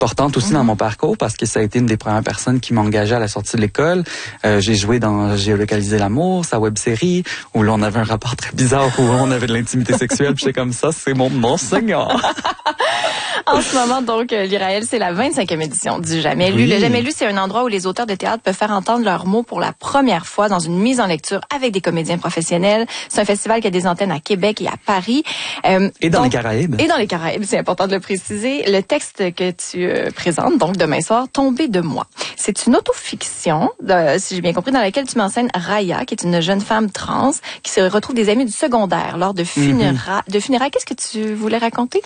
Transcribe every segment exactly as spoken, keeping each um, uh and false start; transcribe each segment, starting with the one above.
importante aussi mm-hmm. dans mon parcours parce que ça a été une des premières personnes qui m'a engagé à la sortie de l'école. Euh, j'ai joué dans Géolocaliser l'amour, sa web-série, où là, on avait un rapport très bizarre où on avait de l'intimité sexuelle. Puis j'étais comme ça, c'est mon enseignant. En ce moment, donc, l'Iraël, c'est la vingt-cinquième édition du Jamais Lu. Oui. Le Jamais Lu, c'est un endroit où les auteurs de théâtre peuvent faire entendre leurs mots pour la première fois dans une mise en lecture avec des comédiens professionnels. C'est un festival qui a des antennes à Québec et à Paris. Euh, et dans donc, les Caraïbes. Et dans les Caraïbes, c'est important de le préciser. Le texte que tu euh, présentes, donc demain soir, Tomber de moi. C'est une autofiction, de, si j'ai bien compris, dans laquelle tu m'enseignes Raya, qui est une jeune femme trans, qui se retrouve des amis du secondaire lors de funérailles. Mm-hmm. De funérailles. Qu'est-ce que tu voulais raconter?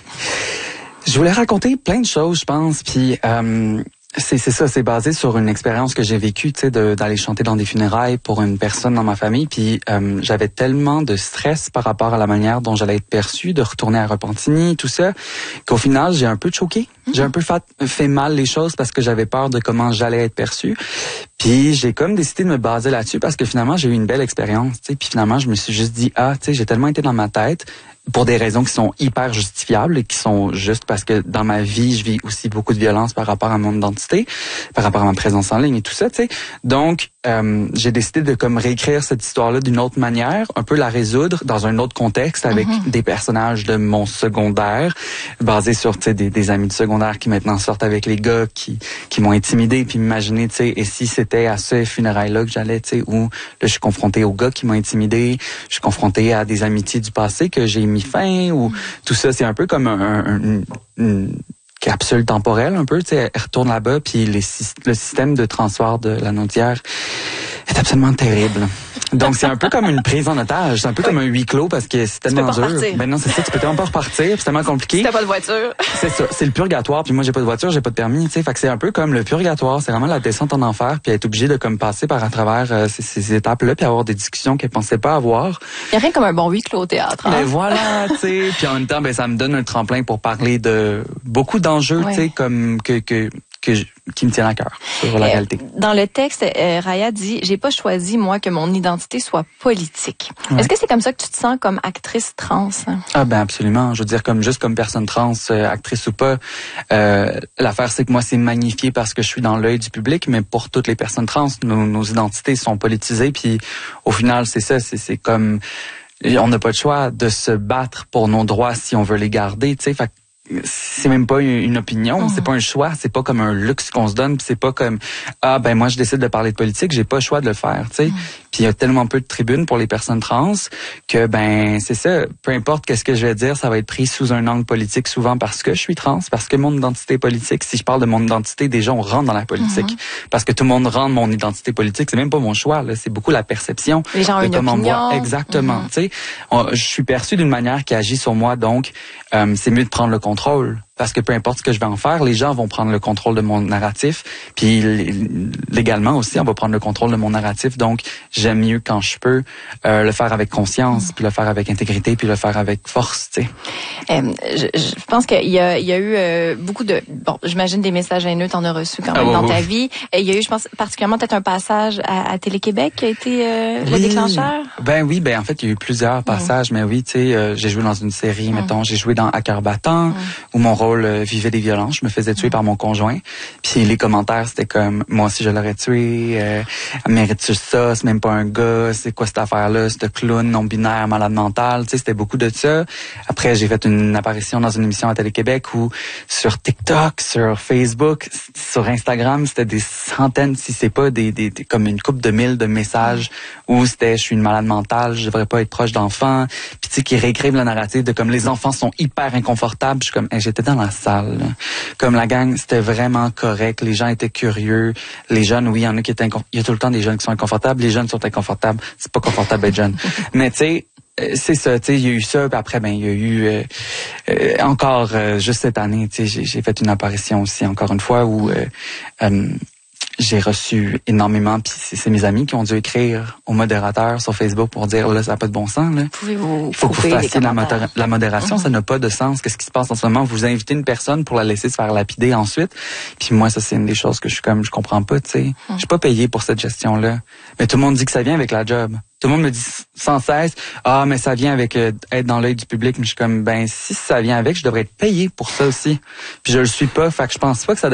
Je voulais raconter plein de choses, je pense, puis euh, c'est c'est ça, c'est basé sur une expérience que j'ai vécue, tu sais, de, d'aller chanter dans des funérailles pour une personne dans ma famille, puis euh, j'avais tellement de stress par rapport à la manière dont j'allais être perçue, de retourner à Repentigny, tout ça, qu'au final, j'ai un peu choqué. Mm-hmm. J'ai un peu fait, fait mal les choses parce que j'avais peur de comment j'allais être perçue. Puis j'ai comme décidé de me baser là-dessus parce que finalement, j'ai eu une belle expérience, tu sais, puis finalement, je me suis juste dit, ah, tu sais, j'ai tellement été dans ma tête, pour des raisons qui sont hyper justifiables et qui sont juste parce que dans ma vie, je vis aussi beaucoup de violence par rapport à mon identité, par rapport à ma présence en ligne et tout ça, tu sais. Donc, euh, j'ai décidé de comme réécrire cette histoire-là d'une autre manière, un peu la résoudre dans un autre contexte avec mm-hmm. des personnages de mon secondaire, basés sur, tu sais, des, des amis de secondaire qui maintenant sortent avec les gars qui qui m'ont intimidé, puis m'imaginer, tu sais, et si c'était à ce funérailles-là que j'allais, tu sais, où là, je suis confrontée aux gars qui m'ont intimidé, je suis confrontée à des amitiés du passé que j'ai mis fin, ou tout ça, c'est un peu comme un, un, une, une capsule temporelle, un peu, tu sais, elle retourne là-bas, puis les, le système de transfert de la Naudière est absolument terrible. Donc, c'est un peu comme une prise en otage. C'est un peu oui. comme un huis clos parce que c'est tellement dur. Ben non, c'est ça, tu peux tellement pas repartir, c'est tellement compliqué. Si t'as pas de voiture. C'est ça, c'est le purgatoire. Puis moi, j'ai pas de voiture, j'ai pas de permis, tu sais. Fait que c'est un peu comme le purgatoire. C'est vraiment la descente en enfer, puis être obligé de comme passer par à travers euh, ces, ces étapes-là, puis avoir des discussions qu'elle pensait pas avoir. Il y a rien comme un bon huis clos au théâtre. Hein? Ben voilà, tu sais. Puis en même temps, ben ça me donne un tremplin pour parler de beaucoup d'enjeux, oui. tu sais, comme que que que je, qui me tiennent à cœur sur la euh, réalité. Dans le texte, euh, Raya dit « J'ai pas choisi, moi, que mon identité soit politique. Ouais. » Est-ce que c'est comme ça que tu te sens comme actrice trans? Hein? Ah ben absolument. Je veux dire, comme juste comme personne trans, euh, actrice ou pas, euh, l'affaire, c'est que moi, c'est magnifié parce que je suis dans l'œil du public, mais pour toutes les personnes trans, nos, nos identités sont politisées, puis au final, c'est ça, c'est, c'est comme... On n'a pas le choix de se battre pour nos droits si on veut les garder, tu sais, fait c'est même pas une opinion, mmh. c'est pas un choix, c'est pas comme un luxe qu'on se donne, pis c'est pas comme ah ben moi je décide de parler de politique, j'ai pas le choix de le faire, tu sais. Mmh. Puis il y a tellement peu de tribunes pour les personnes trans que ben c'est ça, peu importe qu'est-ce que je vais dire, ça va être pris sous un angle politique souvent parce que je suis trans, parce que mon identité est politique. Si je parle de mon identité, déjà on rentre dans la politique mmh. parce que tout le monde rentre mon identité politique, c'est même pas mon choix là, c'est beaucoup la perception les gens de ont comment une opinion. moi exactement, mmh. tu sais. Je suis perçu d'une manière qui agit sur moi, donc euh, c'est mieux de prendre le contrôle. Parce que peu importe ce que je vais en faire, les gens vont prendre le contrôle de mon narratif. Puis légalement aussi, on va prendre le contrôle de mon narratif. Donc, j'aime mieux quand je peux euh, le faire avec conscience, mmh. puis le faire avec intégrité, puis le faire avec force, tu sais. Euh, je, je pense qu'il y a, il y a eu euh, beaucoup de... Bon, j'imagine des messages haineux, t'en as reçu quand même ah, dans oui. ta vie. Et il y a eu, je pense, particulièrement peut-être un passage à, à Télé-Québec qui a été euh, oui. le déclencheur. Ben oui, ben en fait, il y a eu plusieurs passages. Mmh. Mais oui, tu sais, euh, j'ai joué dans une série, mmh. mettons, j'ai joué dans À cœur battant, mmh. où mon rôle euh, vivait des violences. Je me faisais tuer mmh. par mon conjoint. Puis les commentaires, c'était comme, moi aussi je l'aurais tué, euh, mérite-tu ça, c'est même pas un gars, c'est quoi cette affaire-là, ce clown non-binaire, malade mental, tu sais, c'était beaucoup de ça. Après, j'ai fait une apparition dans une émission à Télé-Québec où sur TikTok, sur Facebook, sur Instagram, c'était des centaines, si c'est pas des, des, des comme une couple de mille de messages où c'était, je suis une malade mentale, je devrais pas être proche d'enfants, puis tu sais, qui réécrivent le narratif de comme les enfants sont hyper inconfortables. Je suis comme, hey, j'étais dans la salle, là. Comme la gang, c'était vraiment correct, les gens étaient curieux, les jeunes, oui, il y en a qui étaient inconfortables, il y a tout le temps des jeunes qui sont inconfortables, les jeunes sont inconfortables, c'est pas confortable d'être jeune. Mais tu sais, c'est ça, tu sais, il y a eu ça, puis après, ben, il y a eu euh, euh, encore, euh, juste cette année, tu sais, j'ai, j'ai fait une apparition aussi, encore une fois, où euh, euh, j'ai reçu énormément, puis c'est, c'est mes amis qui ont dû écrire au modérateur sur Facebook pour dire, oh là, ça n'a pas de bon sens, là. Pouvez-vous Il faut que vous fassiez la, moder- la modération, mm-hmm. ça n'a pas de sens. Qu'est-ce qui se passe en ce moment? Vous invitez une personne pour la laisser se faire lapider ensuite. Puis moi, ça, c'est une des choses que je suis comme, je comprends pas, tu sais. Mm. Je suis pas payé pour cette gestion-là. Mais tout le monde dit que ça vient avec la job. Tout le monde me dit sans cesse, ah, mais ça vient avec euh, être dans l'œil du public. Mais je suis comme, ben, si ça vient avec, je devrais être payé pour ça aussi. Puis je le suis pas. Fait que je pense pas que ça